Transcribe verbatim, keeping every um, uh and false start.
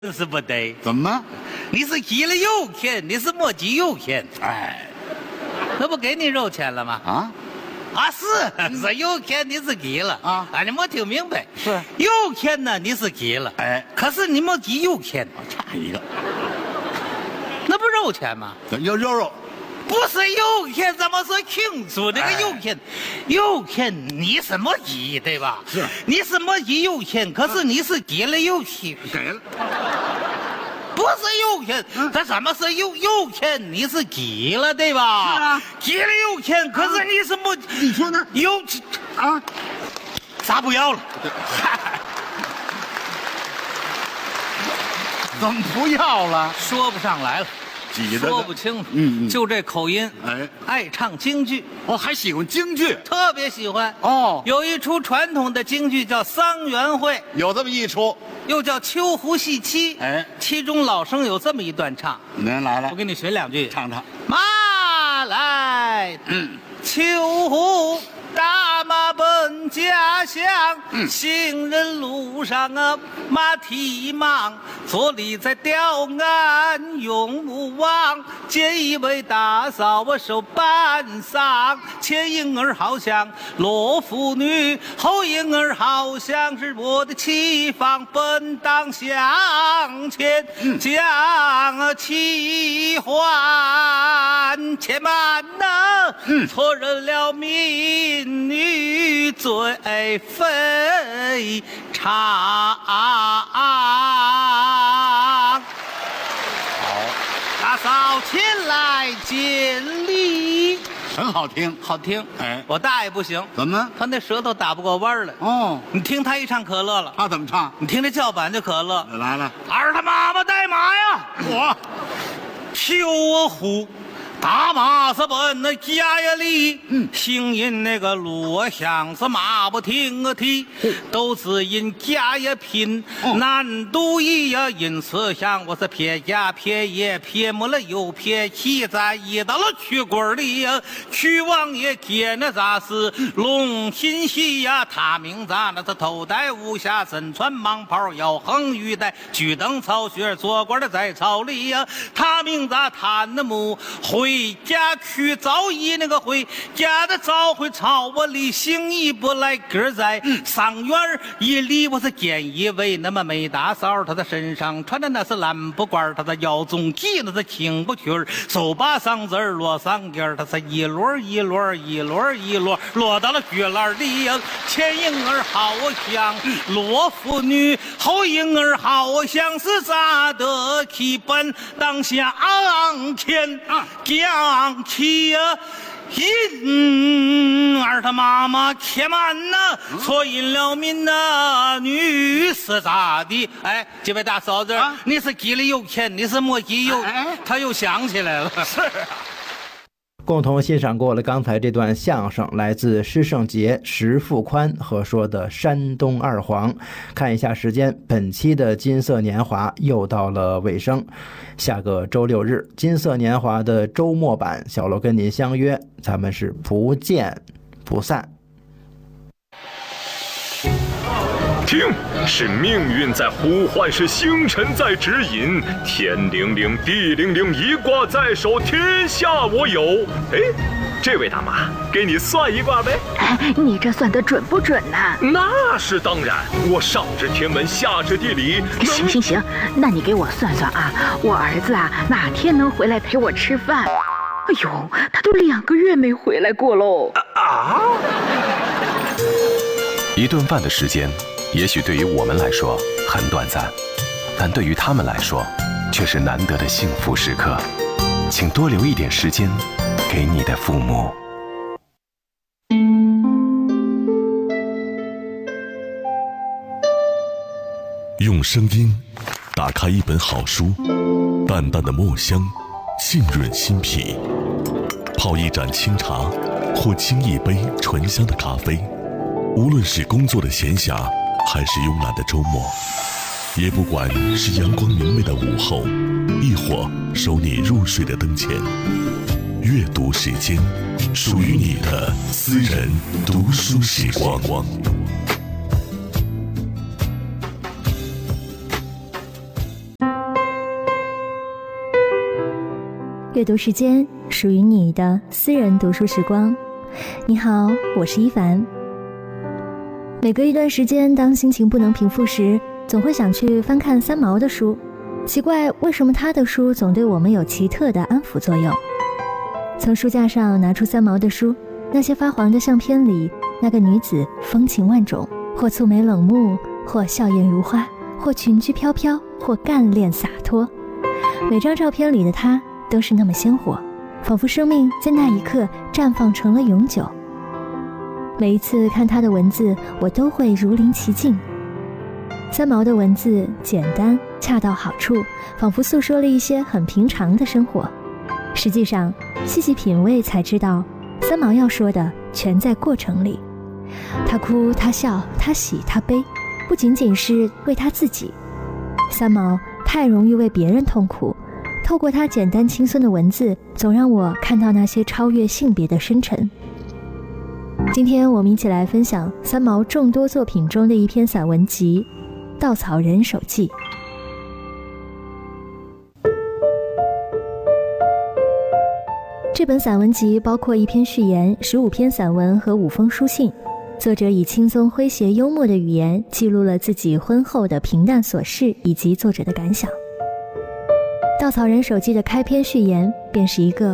是不对。 怎么？ 你是给了油钱，你是没给油钱。 哎， 那不给你肉钱了吗？ 啊啊是是油钱你是给了啊啊，你没听明白？ 是油钱呢你是给了， 哎， 可是你没给油钱， 差一个， 那不肉钱吗？ 有肉肉， 不是油钱，咱们说清楚，那个油钱，油钱你是没给对吧？ 是， 你是没给油钱，可是你是给了油钱， 给了， 不是油钱，这怎么是油油钱？你是给了对吧？ 是啊， 给了油钱，可是你是没， 你说呢？ 油啊， 啥不要了？ 怎么不要了？ 说不上来了。 挤得说不清楚， 嗯嗯就这口音， 哎， 爱唱京剧， 我还喜欢京剧特别喜欢。 哦， 有一出传统的京剧叫《桑园会》， 有这么一出， 又叫《秋胡戏妻》。 哎， 其中老生有这么一段唱， 您来了我，给你学两句。 唱唱。 马来， 嗯， 秋胡大马奔家乡， 嗯行人路上啊马蹄忙，坐立在吊鞍永不忘。见一位大嫂我手板上，前影儿好像罗妇女，后影儿好像是我的妻房，本当向前将妻还，且慢呐，错认了民女罪非常。好，大嫂前来见礼， 很好听。 好听。 哎我大爷不行， 怎么？ 他那舌头打不过弯来。 哦， 你听他一唱可乐了， 他怎么唱？ 你听这叫板就可乐。 来了， 二他妈妈带马呀， 我秋胡大马是奔那家呀里， 嗯行因那个路像是马不停啊蹄，都是因家呀贫， 哦难度一呀因此想我是撇家撇爷撇没了又撇妻，咱一到了曲棍里呀，曲王爷见那咋是龙心喜呀，他名咱那是头戴无瑕，身穿蟒袍腰横玉带，举灯草靴做官的在朝里呀，他名咱贪的母回家去早已那个回家的早回朝我里行一步来个在上院一里我是见一位那么美大嫂，她的身上穿的那是蓝布褂，她的腰中系那是青布裙，手把上子儿落上边，她是一摞一摞一摞一摞落到了菊篮里呀，前影儿好像罗妇女，后影儿好像是咋的起本当下昂前啊将其呀因儿他妈妈且慢呐，错因了民呐，女是咋的？哎，这位大嫂子， 啊你是给了油钱，你是没给油？ 哎他又想起来了。 是啊。 共同欣赏过了刚才这段相声，来自施圣杰、石富宽和说的山东二黄。看一下时间，本期的金色年华又到了尾声。下个周六日，金色年华的周末版，小罗跟您相约，咱们是不见不散。 听，是命运在呼唤，是星辰在指引。天灵灵，地灵灵，一卦在手，天下我有。哎，这位大妈，给你算一卦呗。 哎，你这算得准不准呢？ 那是当然，我上知天文，下知地理。 行行行，那你给我算算啊，我儿子啊哪天能回来陪我吃饭？哎呦，他都两个月没回来过喽。 啊！ 一顿饭的时间，也许对于我们来说很短暂，但对于他们来说，却是难得的幸福时刻。请多留一点时间给你的父母。 用声音打开一本好书，淡淡的墨香浸润心脾，泡一盏清茶或沏一杯醇香的咖啡。无论是工作的闲暇还是慵懒的周末，也不管是阳光明媚的午后，亦或守你入睡的灯前，阅读时间，属于你的私人读书时光。 阅读时间，属于你的私人读书时光。你好，我是一凡。每隔一段时间，当心情不能平复时，总会想去翻看三毛的书。奇怪，为什么他的书总对我们有奇特的安抚作用？从书架上拿出三毛的书，那些发黄的相片里，那个女子风情万种，或蹙眉冷目，或笑靥如花，或裙裾飘飘，或干练洒脱。每张照片里的她都是那么鲜活，仿佛生命在那一刻绽放成了永久。每一次看她的文字，我都会如临其境。三毛的文字简单恰到好处，仿佛诉说了一些很平常的生活。实际上细细品味才知道，三毛要说的全在过程里。他哭，他笑，他喜，他悲，不仅仅是为他自己。三毛太容易为别人痛苦，透过他简单轻松的文字，总让我看到那些超越性别的深沉。今天我们一起来分享三毛众多作品中的一篇散文集《稻草人手记》。这本散文集包括一篇序言、十五篇散文和五封书信。作者以轻松诙谐幽默的语言记录了自己婚后的平淡琐事以及作者的感想。稻草人手记的开篇序言便是一个